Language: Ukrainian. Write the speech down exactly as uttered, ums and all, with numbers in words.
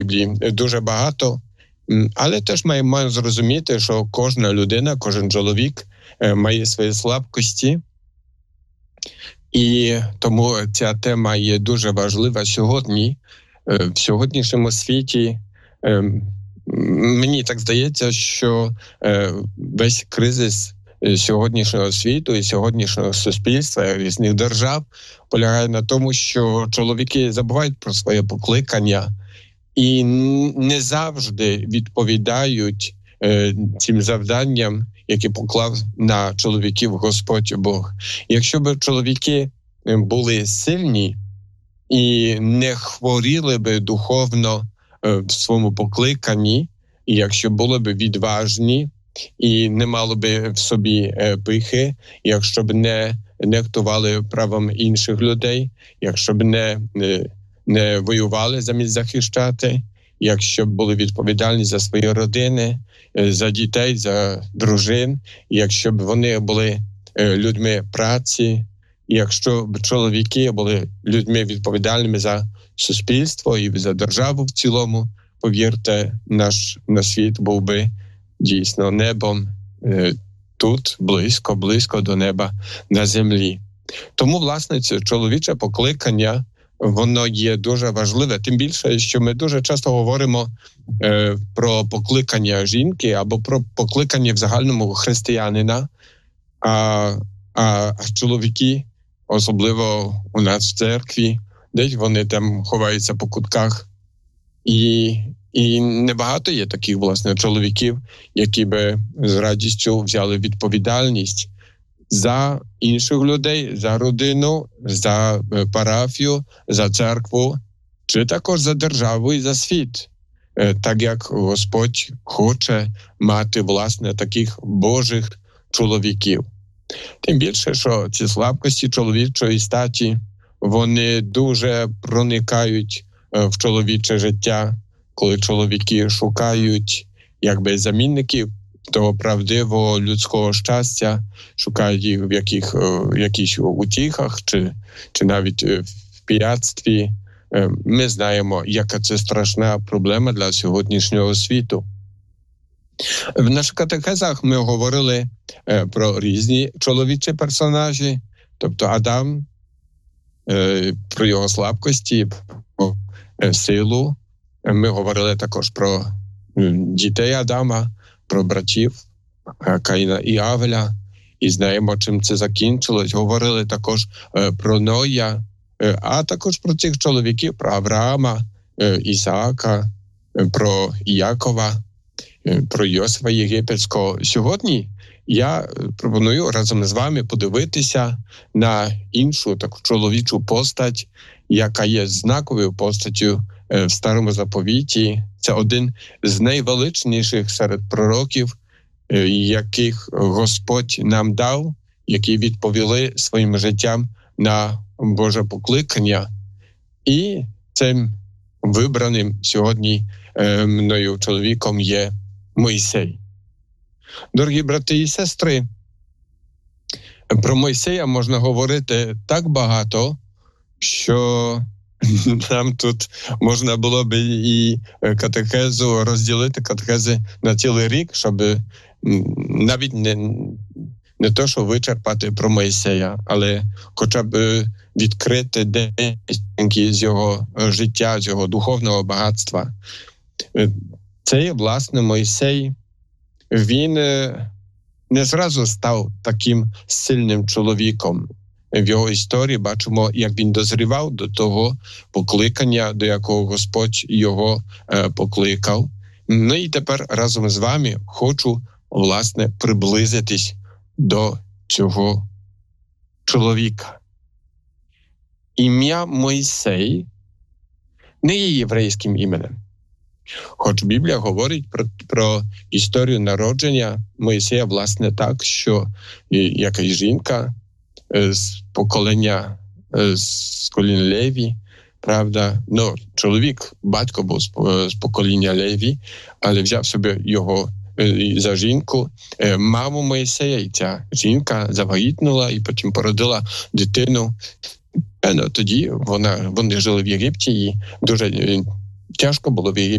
Біблії дуже багато, але теж маємо зрозуміти, що кожна людина, кожен чоловік має свої слабкості, і тому ця тема є дуже важлива сьогодні. В сьогоднішньому світі мені так здається, що весь кризис сьогоднішнього світу і сьогоднішнього суспільства, різних держав полягає на тому, що чоловіки забувають про своє покликання і не завжди відповідають цим завданням, які поклав на чоловіків Господь Бог. Якщо б чоловіки були сильні і не хворіли би духовно в своєму покликанні, і якщо були б відважні і не мали б в собі пихи, якщо б не нехтували правом інших людей, якщо б не, не, не воювали замість захищати, якщо б були відповідальні за свої родини, за дітей, за дружин, якщо б вони були людьми праці, якщо б чоловіки були людьми відповідальними за суспільство і за державу в цілому, повірте, наш, наш світ був би дійсно небом е, тут, близько, близько до неба на землі. Тому, власне, це чоловіче покликання, воно є дуже важливе. Тим більше, що ми дуже часто говоримо е, про покликання жінки або про покликання в загальному християнина, а, а, а чоловіки, особливо у нас в церкві, десь вони там ховаються по кутках. І, і небагато є таких, власне, чоловіків, які би з радістю взяли відповідальність за інших людей, за родину, за парафію, за церкву, чи також за державу і за світ. Так як Господь хоче мати, власне, таких Божих чоловіків. Тим більше, що ці слабкості чоловічої статі, вони дуже проникають в чоловіче життя, коли чоловіки шукають якби замінників того правдивого людського щастя, шукають їх в яких, в якихось утіхах чи, чи навіть в пияцтві. Ми знаємо, яка це страшна проблема для сьогоднішнього світу. В наших катехезах ми говорили про різні чоловічі персонажі, тобто Адам, про його слабкості, про силу. Ми говорили також про дітей Адама, про братів Каїна і Авеля, і знаємо, чим це закінчилось. Говорили також про Ноя, а також про цих чоловіків, про Авраама, Ісаака, про Якова, про Йосифа Єгипетського. Сьогодні я пропоную разом з вами подивитися на іншу таку чоловічу постать, яка є знаковою постаттю в Старому Заповіті. Це один з найвеличніших серед пророків, яких Господь нам дав, які відповіли своїм життям на Боже покликання. І цим вибраним сьогодні мною чоловіком є Мойсей. Дорогі брати і сестри, про Мойсея можна говорити так багато, що нам тут можна було б і катехезу розділити, катехези на цілий рік, щоб навіть не, не то, що вичерпати про Мойсея, але хоча б відкрити деякі з його життя, з його духовного багатства. Цей, власне, Мойсей, він не зразу став таким сильним чоловіком. В його історії бачимо, як він дозрівав до того покликання, до якого Господь його е, покликав. Ну і тепер разом з вами хочу, власне, приблизитись до цього чоловіка. Ім'я Мойсей не є єврейським іменем. Хоч Біблія говорить про, про історію народження Мойсея, власне, так, що якась жінка з покоління, з колін Леві, правда, ну, чоловік, батько був з покоління Леві, але взяв собі його за жінку, маму Мойсея, і ця жінка завагітнула і потім породила дитину. Ну, тоді вона, вони жили в Єгипті, і дуже тяжко було в Єгипті